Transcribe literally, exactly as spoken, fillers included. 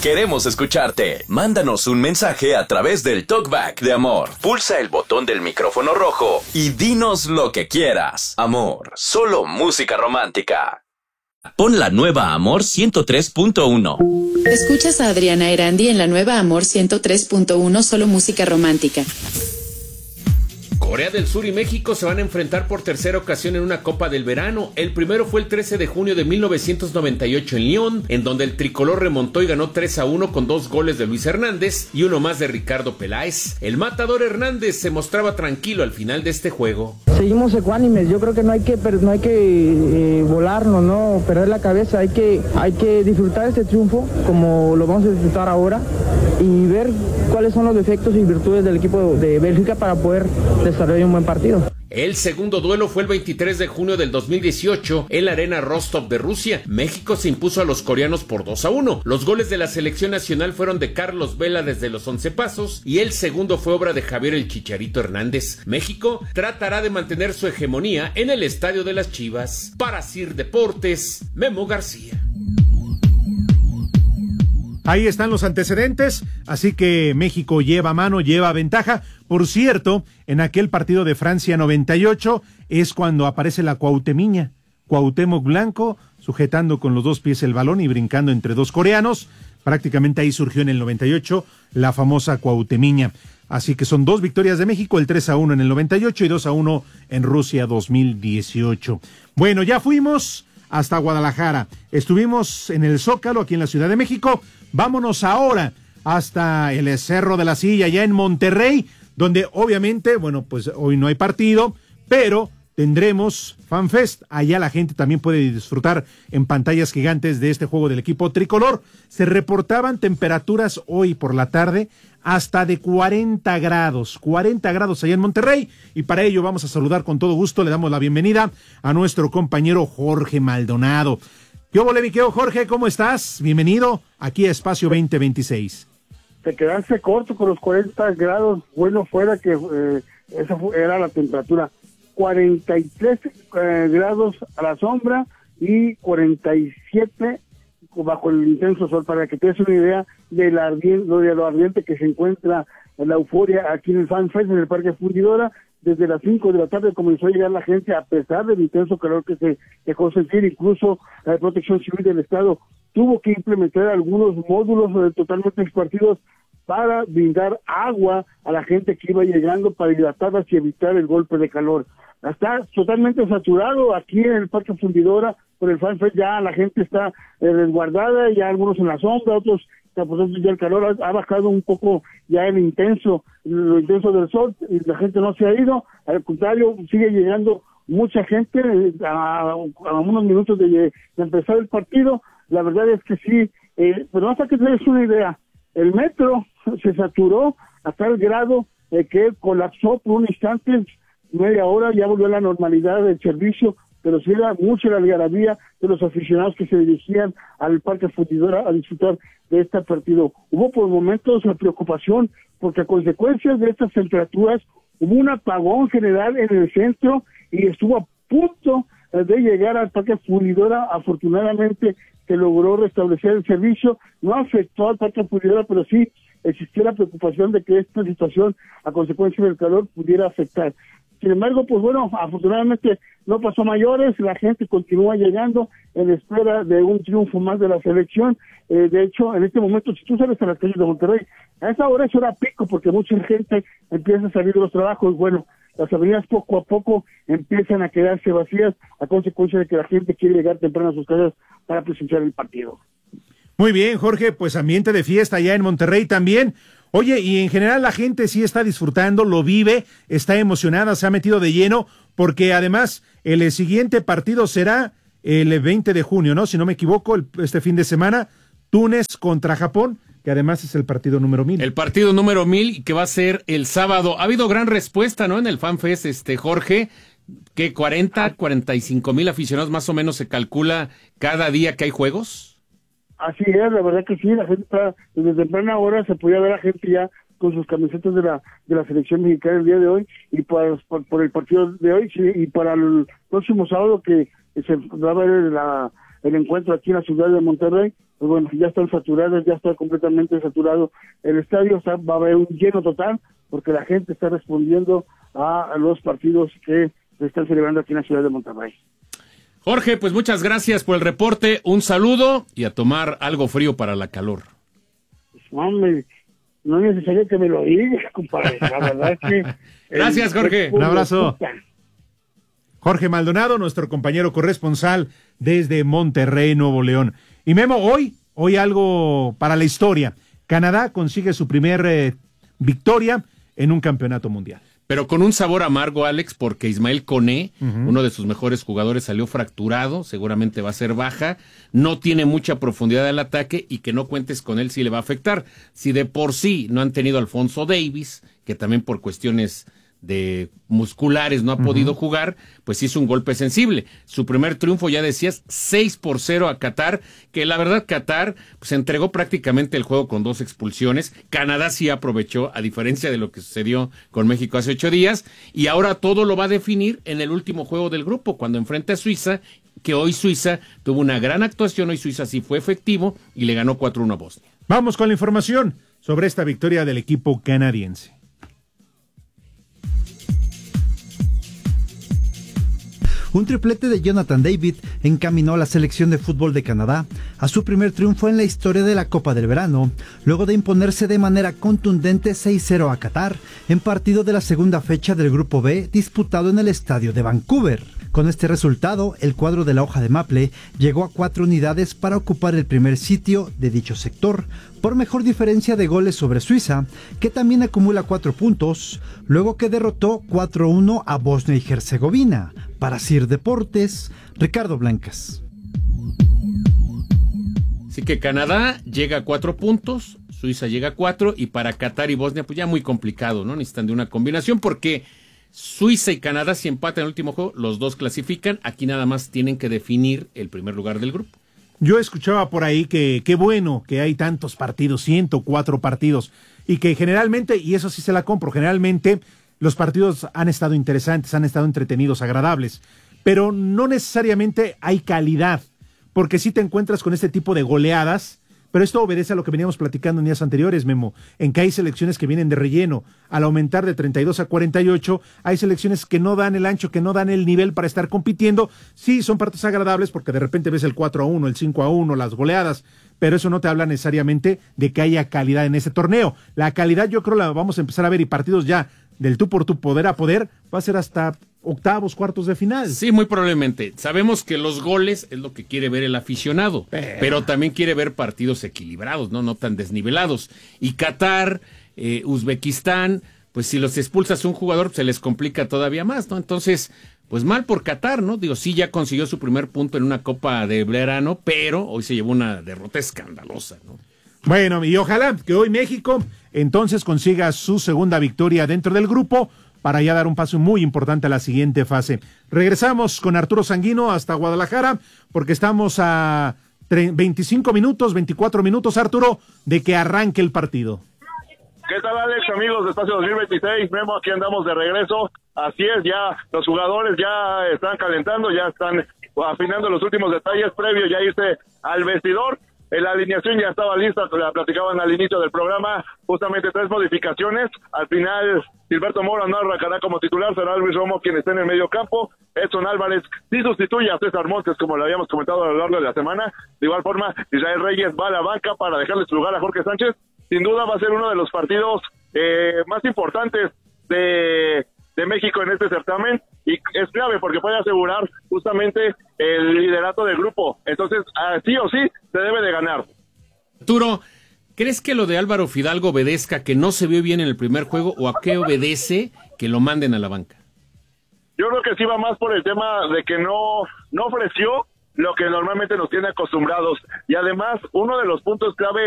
Queremos escucharte. Mándanos un mensaje a través del Talkback de Amor. Pulsa el botón del micrófono rojo y dinos lo que quieras. Amor, solo música romántica. Pon la nueva Amor ciento tres punto uno. Escuchas a Adriana Erandi en la nueva Amor ciento tres punto uno, solo música romántica. Corea del Sur y México se van a enfrentar por tercera ocasión en una Copa del Verano. El primero fue el trece de junio de mil novecientos noventa y ocho en Lyon, en donde el tricolor remontó y ganó tres a uno con dos goles de Luis Hernández y uno más de Ricardo Peláez. El matador Hernández se mostraba tranquilo al final de este juego. Seguimos ecuánimes, yo creo que no hay que no hay que eh, volarnos, no perder la cabeza, hay que hay que disfrutar este triunfo como lo vamos a disfrutar ahora y ver cuáles son los defectos y virtudes del equipo de Bélgica para poder desarrollar un buen partido. El segundo duelo fue el veintitrés de junio del dos mil dieciocho en la arena Rostov de Rusia. México se impuso a los coreanos por dos a uno. Los goles de la selección nacional fueron de Carlos Vela desde los once pasos y el segundo fue obra de Javier el Chicharito Hernández. México tratará de mantener su hegemonía en el Estadio de las Chivas. Para Sir Deportes, Memo García. Ahí están los antecedentes, así que México lleva mano, lleva ventaja. Por cierto, en aquel partido de Francia noventa y ocho es cuando aparece la Cuauhtemiña, Cuauhtémoc Blanco, sujetando con los dos pies el balón y brincando entre dos coreanos. Prácticamente ahí surgió en el noventa y ocho la famosa Cuauhtemiña. Así que son dos victorias de México, el tres a uno en el noventa y ocho y dos a uno en Rusia dos mil dieciocho. Bueno, ya fuimos hasta Guadalajara. Estuvimos en el Zócalo, aquí en la Ciudad de México. Vámonos ahora hasta el Cerro de la Silla, allá en Monterrey, donde obviamente, bueno, pues hoy no hay partido, pero tendremos FanFest. Allá la gente también puede disfrutar en pantallas gigantes de este juego del equipo tricolor. Se reportaban temperaturas hoy por la tarde hasta de cuarenta grados, cuarenta grados allá en Monterrey, y para ello vamos a saludar con todo gusto, le damos la bienvenida a nuestro compañero Jorge Maldonado. ¿Qué ole, mi querido Jorge? ¿Cómo estás? Bienvenido aquí a Espacio veinte veintiséis. Te quedaste corto con los cuarenta grados, bueno fuera que eh, esa fue, era la temperatura. cuarenta y tres eh, grados a la sombra y cuarenta y siete bajo el intenso sol, para que te des una idea de, la ardiente, de lo ardiente que se encuentra en la euforia aquí en el FanFest, en el Parque Fundidora. Desde las cinco de la tarde comenzó a llegar la gente, a pesar del intenso calor que se dejó sentir. Incluso la Protección Civil del Estado tuvo que implementar algunos módulos eh, totalmente esparcidos para brindar agua a la gente que iba llegando, para hidratarlas y evitar el golpe de calor. Está totalmente saturado aquí en el Parque Fundidora por el FanFest. Ya la gente está eh, resguardada, ya algunos en la sombra, otros, pues ya el calor ha, ha bajado un poco ya el intenso, lo intenso del sol, y la gente no se ha ido, al contrario, sigue llegando mucha gente a, a unos minutos de, de empezar el partido. La verdad es que sí, eh, pero hasta que te des una idea, el metro se saturó a tal grado eh, que colapsó por un instante, media hora, ya volvió a la normalidad del servicio, pero sí era mucha la algarabía de los aficionados que se dirigían al Parque Fundidora a disfrutar de este partido. Hubo por momentos la preocupación, porque a consecuencia de estas temperaturas hubo un apagón general en el centro y estuvo a punto de llegar al Parque Fundidora. Afortunadamente se logró restablecer el servicio, no afectó al Parque Fundidora, pero sí existió la preocupación de que esta situación, a consecuencia del calor, pudiera afectar. Sin embargo, pues bueno, afortunadamente no pasó mayores, la gente continúa llegando en espera de un triunfo más de la selección. Eh, de hecho, en este momento, si tú sales a las calles de Monterrey, a esa hora es hora pico, porque mucha gente empieza a salir de los trabajos. Bueno, las avenidas poco a poco empiezan a quedarse vacías a consecuencia de que la gente quiere llegar temprano a sus casas para presenciar el partido. Muy bien, Jorge, pues ambiente de fiesta allá en Monterrey también. Oye, y en general la gente sí está disfrutando, lo vive, está emocionada, se ha metido de lleno, porque además el siguiente partido será el veinte de junio, ¿no? Si no me equivoco, el, este fin de semana, Túnez contra Japón, que además es el partido número mil. El partido número mil, que va a ser el sábado. Ha habido gran respuesta, ¿no? En el FanFest, este, Jorge, que cuarenta, cuarenta y cinco mil aficionados más o menos se calcula cada día que hay juegos. Así es, la verdad que sí, la gente está, desde temprana hora se podía ver a la gente ya con sus camisetas de la de la selección mexicana el día de hoy, y por, por, por el partido de hoy, sí, y para el próximo sábado que se va a ver la, el encuentro aquí en la ciudad de Monterrey, pues bueno, ya están saturadas, ya está completamente saturado el estadio, o sea, va a haber un lleno total, porque la gente está respondiendo a, a los partidos que se están celebrando aquí en la ciudad de Monterrey. Jorge, pues muchas gracias por el reporte, un saludo y a tomar algo frío para la calor. Pues, hombre, no es necesario que me lo digas, compadre, la verdad es que... Gracias, Jorge. Un abrazo. Jorge Maldonado, nuestro compañero corresponsal desde Monterrey, Nuevo León. Y Memo, hoy, hoy algo para la historia. Canadá consigue su primer eh, victoria en un campeonato mundial. Pero con un sabor amargo, Alex, porque Ismael Koné, uh-huh. uno de sus mejores jugadores, salió fracturado, seguramente va a ser baja, no tiene mucha profundidad del ataque y que no cuentes con él sí le va a afectar. Si de por sí no han tenido a Alfonso Davies, que también por cuestiones de musculares no ha uh-huh. podido jugar, pues hizo un golpe sensible. Su primer triunfo, ya decías, seis por cero a Qatar, que la verdad Qatar pues entregó prácticamente el juego con dos expulsiones. Canadá sí aprovechó, a diferencia de lo que sucedió con México hace ocho días, y ahora todo lo va a definir en el último juego del grupo, cuando enfrenta a Suiza, que hoy Suiza tuvo una gran actuación, hoy Suiza sí fue efectivo y le ganó cuatro uno a Bosnia. Vamos con la información sobre esta victoria del equipo canadiense. Un triplete de Jonathan David encaminó a la selección de fútbol de Canadá a su primer triunfo en la historia de la Copa del Verano, luego de imponerse de manera contundente seis cero a Qatar en partido de la segunda fecha del Grupo B disputado en el estadio de Vancouver. Con este resultado, el cuadro de la hoja de Maple llegó a cuatro unidades para ocupar el primer sitio de dicho sector, por mejor diferencia de goles sobre Suiza, que también acumula cuatro puntos, luego que derrotó cuatro uno a Bosnia y Herzegovina. Para C I R Deportes, Ricardo Blancas. Así que Canadá llega a cuatro puntos, Suiza llega a cuatro, y para Qatar y Bosnia pues ya muy complicado, ¿no? Necesitan de una combinación porque Suiza y Canadá, si empatan el último juego, los dos clasifican. Aquí nada más tienen que definir el primer lugar del grupo. Yo escuchaba por ahí que qué bueno que hay tantos partidos, ciento cuatro partidos, y que generalmente, y eso sí se la compro, generalmente los partidos han estado interesantes, han estado entretenidos, agradables, pero no necesariamente hay calidad, porque sí te encuentras con este tipo de goleadas. Pero esto obedece a lo que veníamos platicando en días anteriores, Memo, en que hay selecciones que vienen de relleno. Al aumentar de treinta y dos a cuarenta y ocho, hay selecciones que no dan el ancho, que no dan el nivel para estar compitiendo. Sí, son partes agradables porque de repente ves el cuatro a uno, el cinco a uno, las goleadas, pero eso no te habla necesariamente de que haya calidad en ese torneo. La calidad yo creo la vamos a empezar a ver, y partidos ya del tú por tú, poder a poder, va a ser hasta octavos, cuartos de final. Sí, muy probablemente. Sabemos que los goles es lo que quiere ver el aficionado, pero, pero también quiere ver partidos equilibrados, no, no tan desnivelados. Y Qatar, eh, Uzbekistán, pues si los expulsas a un jugador se les complica todavía más, ¿no? Entonces, pues mal por Qatar, ¿no? Digo, sí, ya consiguió su primer punto en una Copa de Verano, pero hoy se llevó una derrota escandalosa, ¿no? Bueno, y ojalá que hoy México entonces consiga su segunda victoria dentro del grupo, para ya dar un paso muy importante a la siguiente fase. Regresamos con Arturo Sanguino hasta Guadalajara, porque estamos a veinticinco minutos, veinticuatro minutos, Arturo, de que arranque el partido. ¿Qué tal, Alex, amigos de Espacio dos mil veintiséis? Memo, aquí andamos de regreso. Así es, ya los jugadores ya están calentando, ya están afinando los últimos detalles previo ya irse al vestidor. La alineación ya estaba lista, la platicaban al inicio del programa, justamente tres modificaciones. Al final, Gilberto Mora no arrancará como titular, será Luis Romo quien esté en el medio campo. Edson Álvarez sí sustituye a César Montes, como lo habíamos comentado a lo largo de la semana. De igual forma, Israel Reyes va a la banca para dejarle su lugar a Jorge Sánchez. Sin duda va a ser uno de los partidos eh, más importantes de... de México en este certamen, y es clave porque puede asegurar justamente el liderato del grupo. Entonces, sí o sí, se debe de ganar. Arturo, ¿crees que lo de Álvaro Fidalgo obedezca que no se vio bien en el primer juego, o a qué obedece que lo manden a la banca? Yo creo que sí va más por el tema de que no, no ofreció lo que normalmente nos tiene acostumbrados, y además, uno de los puntos clave